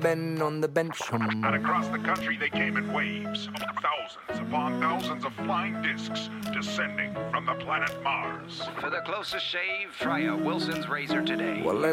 Ben on the bench. And across the country they came in waves. Thousands upon thousands of flying discs descending from the planet Mars. For the closest shave, try a Wilson's razor today. Well,